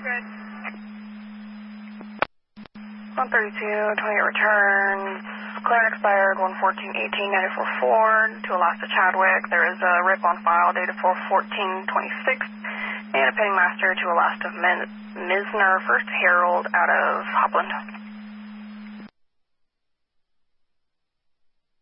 good. 132, 28 returns. Clear expired 114-18, 94 Ford to Alaska Chadwick. There is a RIP on file dated for 14-26 and a pending master to Alaska Misner, First Herald out of Hopland.